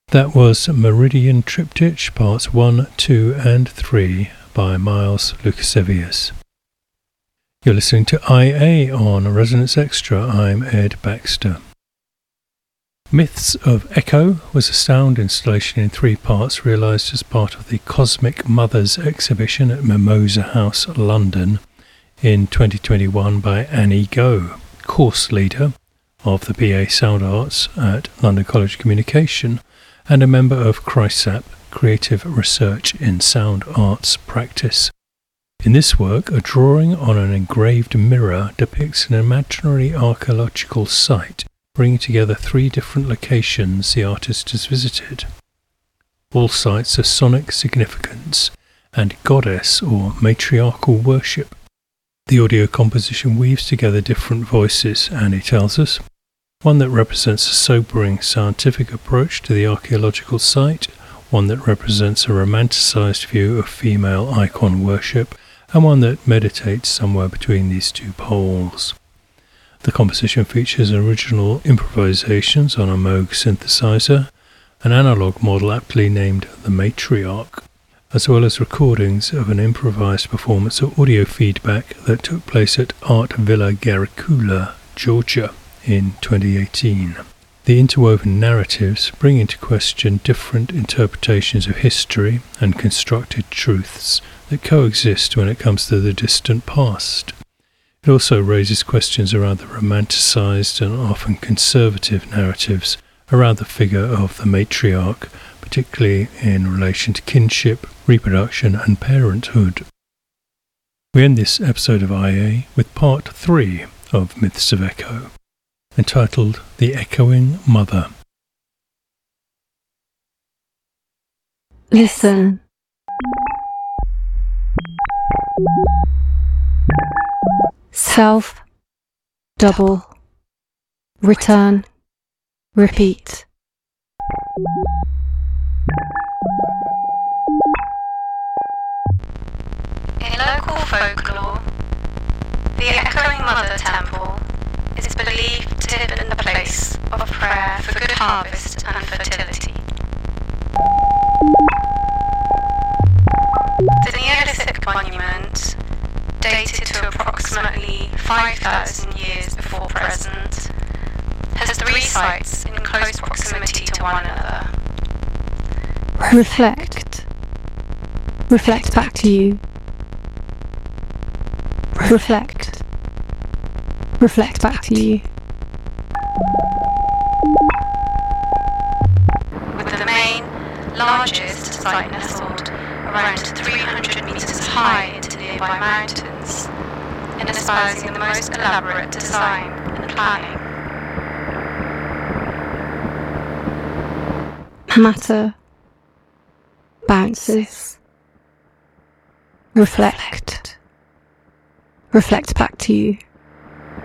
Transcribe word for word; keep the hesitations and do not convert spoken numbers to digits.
That was Meridian Triptych Parts one, two and three by Miles Lukasiewicz. You're listening to I A on Resonance Extra. I'm Ed Baxter. Myths of Echo was a sound installation in three parts realised as part of the Cosmic Mothers exhibition at Mimosa House, London in twenty twenty-one by Annie Go, course leader of the B A Sound Arts at London College of Communication and a member of CRISAP, Creative Research in Sound Arts Practice. In this work, a drawing on an engraved mirror depicts an imaginary archaeological site, bringing together three different locations the artist has visited. All sites of sonic significance and goddess or matriarchal worship. The audio composition weaves together different voices, Annie tells us. One that represents a sobering scientific approach to the archaeological site, one that represents a romanticised view of female icon worship, and one that meditates somewhere between these two poles. The composition features original improvisations on a Moog synthesizer, an analogue model aptly named the Matriarch, as well as recordings of an improvised performance of audio feedback that took place at Art Villa Garicula, Georgia, in twenty eighteen. The interwoven narratives bring into question different interpretations of history and constructed truths that coexist when it comes to the distant past. It also raises questions around the romanticised and often conservative narratives around the figure of the matriarch, particularly in relation to kinship, reproduction and parenthood. We end this episode of I A with part three of Myths of Echo, entitled The Echoing Mother. Listen. Self, double, return, repeat. In local folklore, the Echoing Mother Temple is believed to have been the place of prayer for good harvest and fertility. The Neolithic monument, dated to approximately five thousand years before present, has three sites in close proximity to one another. Reflect. Reflect back to you. Reflect. Reflect back to you. With the main, largest site nestled around three hundred metres high into nearby mountains, and espousing the most elaborate design and planning. Matter bounces. Reflect. Reflect back to you.